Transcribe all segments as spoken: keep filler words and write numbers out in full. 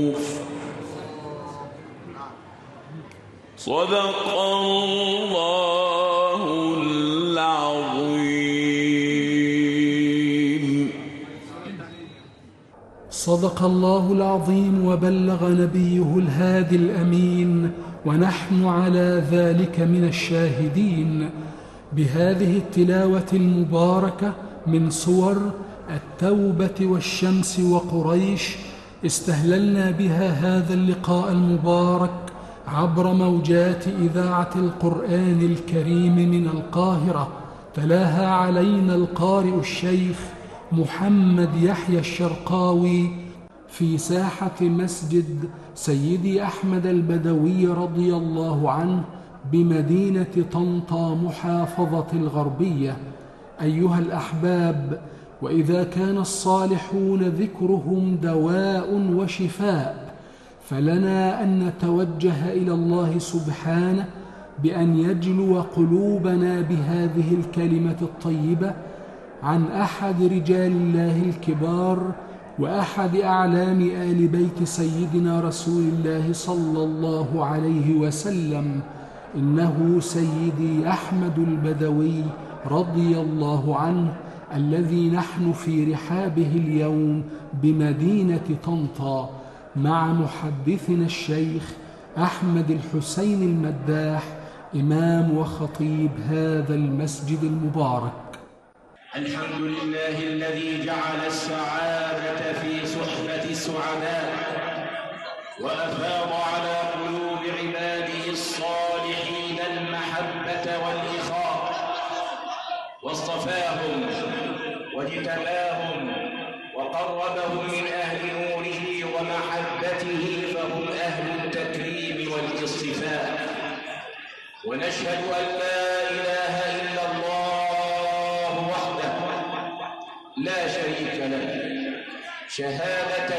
صدق الله العظيم. صدق الله العظيم وبلغ نبيه الهادي الأمين، ونحن على ذلك من الشاهدين. بهذه التلاوة المباركة من سور التوبة والشمس وقريش استهللنا بها هذا اللقاء المبارك عبر موجات إذاعة القرآن الكريم من القاهرة. تلاها علينا القارئ الشيخ محمد يحيى الشرقاوي في ساحة مسجد سيدي أحمد البدوي رضي الله عنه بمدينة طنطا محافظة الغربية. أيها الأحباب، وإذا كان الصالحون ذكرهم دواء وشفاء، فلنا أن نتوجه إلى الله سبحانه بأن يجلو قلوبنا بهذه الكلمة الطيبة عن أحد رجال الله الكبار وأحد أعلام آل بيت سيدنا رسول الله صلى الله عليه وسلم، إنه سيدي أحمد البدوي رضي الله عنه، الذي نحن في رحابه اليوم بمدينة طنطا مع محدثنا الشيخ أحمد الحسين المداح، إمام وخطيب هذا المسجد المبارك. الحمد لله الذي جعل السعادة في صحبة السعداء، وأفاض على قلوب عباده الصالحين المحبة والإخاء، واصطفاهم واجتباهم وقربهم من أهل نوره ومحبته، فهم أهل التكريم والاصطفاء. ونشهد أن لا إله إلا الله وحده لا شريك له، شهادة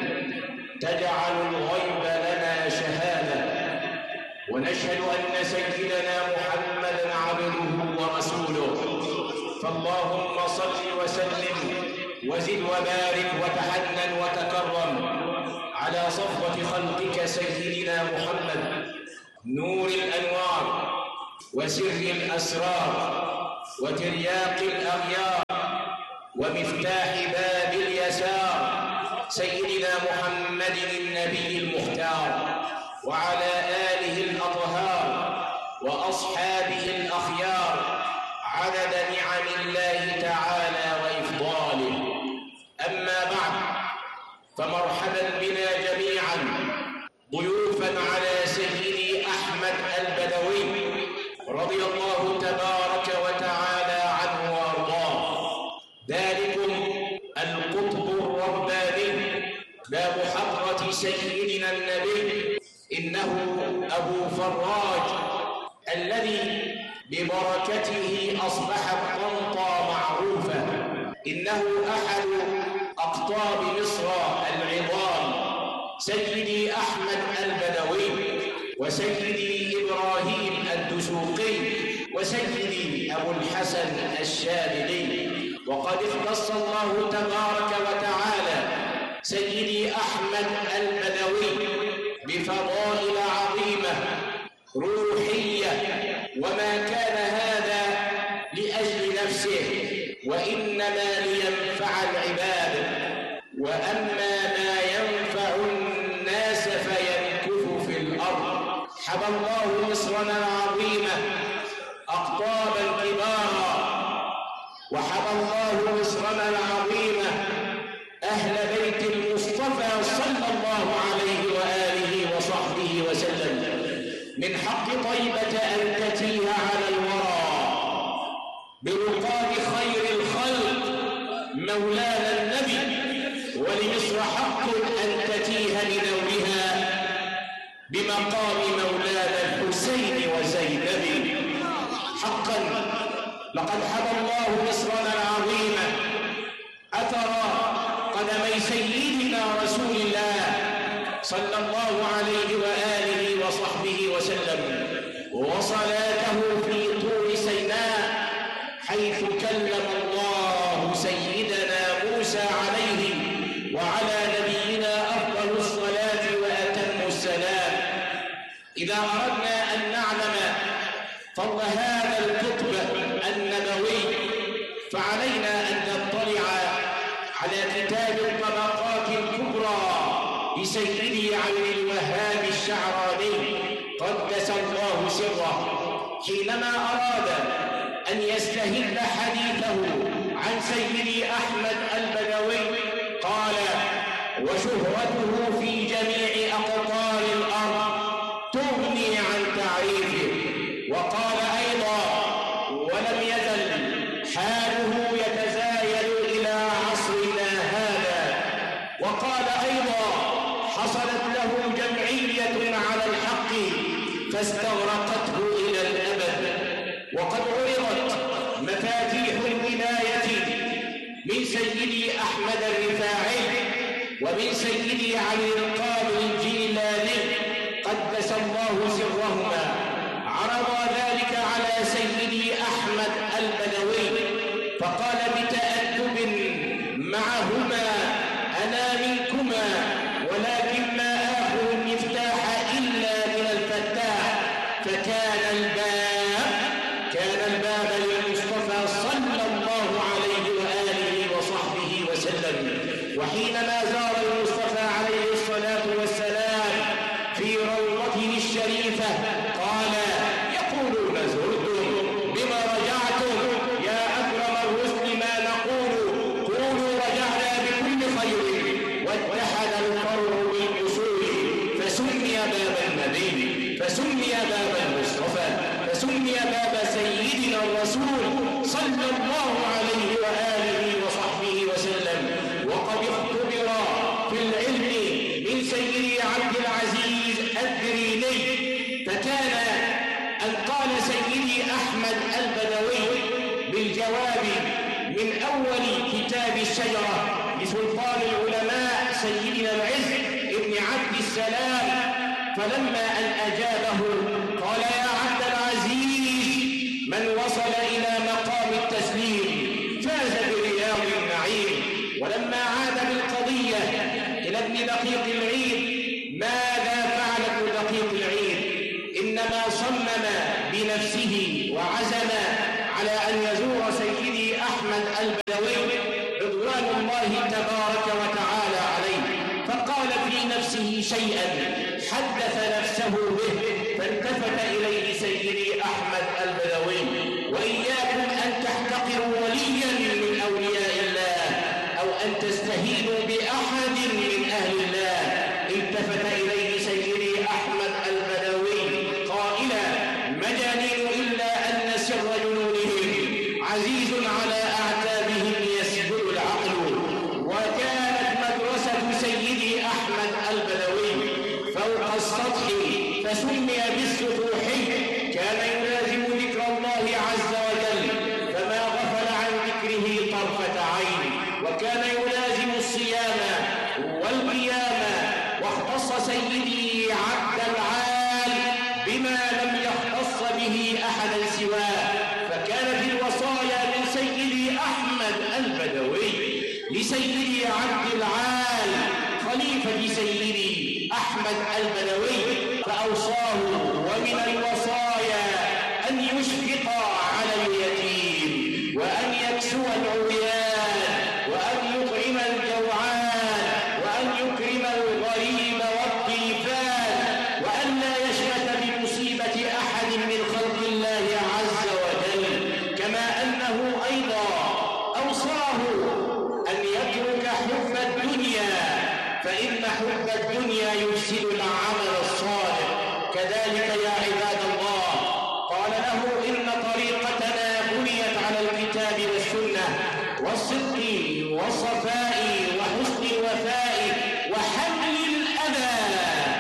تجعل الغيب لنا شهادة. ونشهد أن سيدنا محمدًا عبده ورسوله، فاللهم صل وسلم وزد وبارك وتحنن وتكرم على صفوة خلقك سيدنا محمد، نور الأنوار وسر الأسرار وترياق الأغيار ومفتاح باب اليسار، سيدنا محمد النبي المختار، وعلى آله الأطهار وأصحابه الأخيار، عدد نعم الله تعالى وإفضاله. أما بعد، فمرحبا بنا جميعا ضيوفا على سيدي أحمد البدوي رضي الله تبارك وتعالى عنه وأرضاه، ذلكم القطب الرباني باب حضرة سيدنا النبي، إنه أبو فراج الذي ببركته أصبحت طنطا معروفة، إنه أحد أقطاب مصر العظام، سيدي أحمد البدوي وسيدي إبراهيم الدسوقي وسيدي أبو الحسن الشاذلي. وقد اختص الله تبارك وتعالى سيدي أحمد البدوي بفضائل عظيمة روحية، وما كان هذا لأجل نفسه، وإنما لينفع العباد. وأما ما ينفع الناس فيمكث في الأرض. حبى الله مصرنا العظيمة أقطابا كبارا، وحبى الله مصرنا العظيمة أهل بيت المصطفى صلى الله عليه وآله وصحبه وسلم. من حق طيبة أن تتيه على الورى برقاب خير الخلق مولانا النبي، ولمصر حق أن تتيه لنورها بمقام مولانا الحسين وزينب. حقا لقد حبى الله مصرنا العظيمة أثر قدمي سيدنا رسول الله صلى الله عليه وآله وصحبه وسلم، وصلاته في طور سيناء حيث كلم الله سيدنا موسى عليه وعلى نبينا أفضل الصلاة إذا أردنا أن نعلم فضل هذا القطب النبوي فعلينا أن نطلع على كتاب الطبقات الكبرى لسيدي عبد الوهاب الشعراني قدس الله سره، حينما أراد أن يستهل حديثه عن سيدي أحمد البدوي قال: وشهرته في جميع أقطار الأرض تغني عن تعريفه. وقال أيضا: ولم يزل حاله يتزايد إلى عصرنا هذا. وقال أيضا: حصلت له جمعية على الحق فاستغرقته إلى الأبد. وقد عرضت مفاتيح الولاية من سيدي أحمد الرفاعي ومن سيدي علي القادر الجيلاني قدس الله سرهما، عرض ذلك على سيدي أحمد البدوي فقال بتأدب معهما: أنا منكما ولكن ما آخذ المفتاح إلا من الفتاح. فكان الباب كان الباب للمصطفى صلى الله عليه وآله وصحبه وسلم. وحينما زار المصطفى عليه الصلاة والسلام في روضته الشريفة قال: يقولون زرتم بما رجعتم يا أكرم الرسل، ما نقول قولوا رجعنا بكل خير واتحد الفرع بالأصول. فسمي باب النبي، فسمي باب المصطفى، فسمي باب سيدنا الرسول صلى الله عليه وآله وصحبه وسلم. وقد اختبر في العلم من سيدي عبد العزيز الدريني، فكان أن قال سيدي أحمد البدوي بالجواب من أول كتاب الشجرة لسلطان العلماء سيدنا العز ابن عبد السلام، فلما أن أجابه قال: يا عبد العزيز، من وصل إلى مقام التسليم فاز برياض النعيم. ولما عاد بالقضية إلى ابن دقيق العيد: ماذا فعل ابن دقيق العيد؟ إنما صمم بنفسه وعزم على أن يزور سيدي أحمد البدوي رضوان الله تبارك وتعالى عليه، فقال في نفسه شيئا حدث نفسه به، فالتفت إليه سيدي أحمد البدوي: وإياكم أن تحتقروا وليا من أولياء الله أو أن تستهينوا بأحد من أهل الله. التفت إليه سيدي أحمد البدوي قائلا: مجانين إلا أن سر جنونهم عزيز على أعتابهم يسجد العقل. وكانت مدرسة سيدي أحمد البدوي فوق السطح فسمي بالسطوحي، كان يلازم ذكر الله عز وجل فما غفل عن ذكره طرفة عين، وكان يلازم الصيام والقيام. واختص سيدي عبد العال بما لم يختص به أحدا سواه، فكان في الوصايا من سيدي أحمد البدوي لسيدي عبد العال خليفة سيدي أحمد البدوي، فأوصاه ومن الوصايا أن يشفق على اليتيم وأن يكسو العريان وأن يطعم الجوعان وأن يكرم الغريب والضيفان وأن لا يشمت بمصيبة أحد من خلق الله عز وجل. كما أنه أيضا أوصاه أن يترك حب الدنيا، فإن حب الدنيا يفسد العمل الصالح. كذلك يا عباد الله قال له: إن طريقتنا بنيت على الكتاب والسنة والصدق والصفاء وحسن الوفاء وحمل الأذى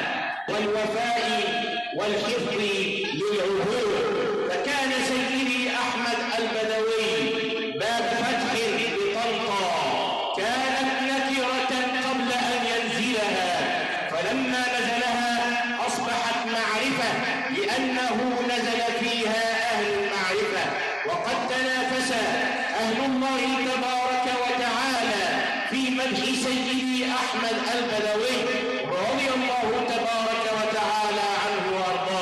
والوفاء والحفظ للعهود. فكان سيدي أحمد البدوي باب فتح بطنطا كانت نكرة قبل أن ينزلها، فلما نزلها أصبحت معرفة لأنه نزل فيها أهل المعرفة. وقد تنافس أهل الله تبارك وتعالى في مدح سيدي أحمد البدوي رضي الله تبارك وتعالى عنه وأرضاه.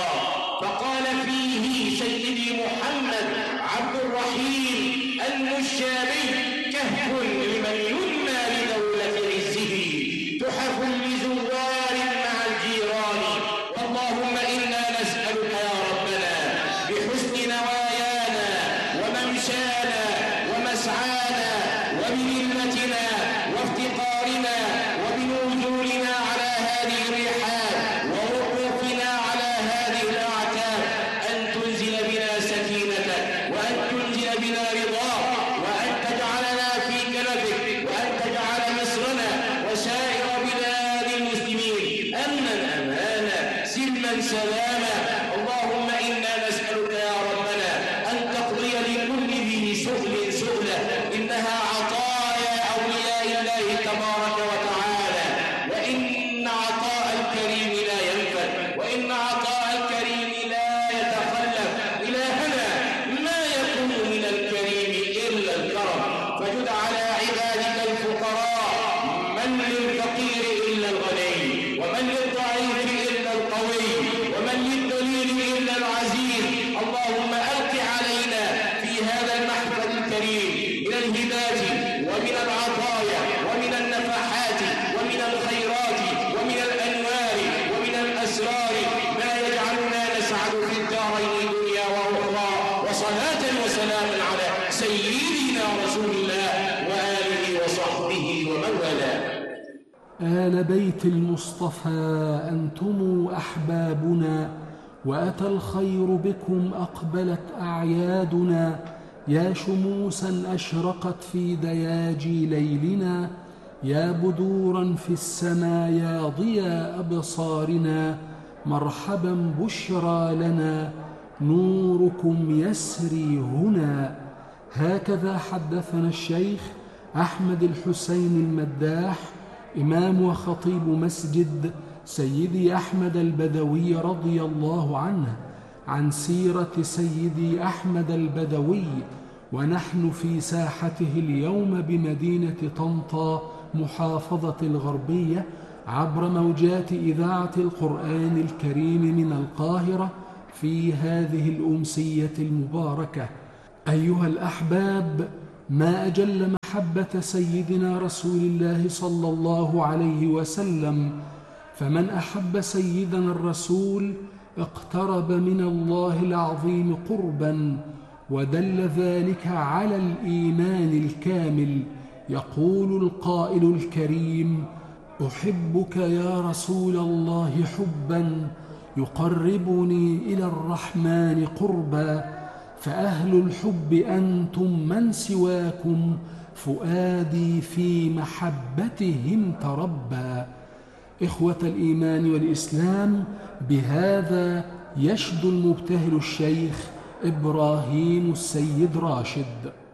سلاما. اللهم إنا نسألك يا ربنا أن تقضي لكل ذي سؤل سؤله، إنها عطايا أولياء الله تبارك وتعالى، وإن عطاء الكريم لا ينفد، وإن عطاء الكريم لا يتخلف. إلهنا ما يكون من الكريم إلا الكرم، فجد على عبادك الفقراء، من للفقير إلا الغني، ومن للضعيف إلا القوي، ومن للذليل إلا العزيز. اللهم ألق علينا في هذا المحفل الكريم من الهبات ومن العطايا ومن النفحات ومن الخيرات ومن الأنوار ومن الأسرار ما يجعلنا نسعد في الدارين دنيا وأخرى. وصلاة وسلام على سيدنا رسول الله وآله وصحبه ومن والاه. آل بيت المصطفى أنتم أحبابنا، وأتى الخير بكم أقبلت أعيادنا. يا شموسا أشرقت في دياجي ليلنا، يا بدورا في السماء يا ضياء أبصارنا. مرحبا بشرى لنا نوركم يسري هنا. هكذا حدثنا الشيخ أحمد الحسين المداح، إمام وخطيب مسجد سيدي أحمد البدوي رضي الله عنه، عن سيرة سيدي أحمد البدوي، ونحن في ساحته اليوم بمدينة طنطا محافظة الغربية، عبر موجات إذاعة القرآن الكريم من القاهرة في هذه الأمسية المباركة. أيها الأحباب، ما أجل محبة سيدنا رسول الله صلى الله عليه وسلم، فمن أحب سيدنا الرسول اقترب من الله العظيم قربا، ودل ذلك على الإيمان الكامل. يقول القائل الكريم: أحبك يا رسول الله حبا يقربني إلى الرحمن قربا، فأهل الحب أنتم من سواكم، فؤادي في محبتهم تربى. إخوة الإيمان والإسلام، بهذا يشدو المبتهل الشيخ إبراهيم السيد راشد.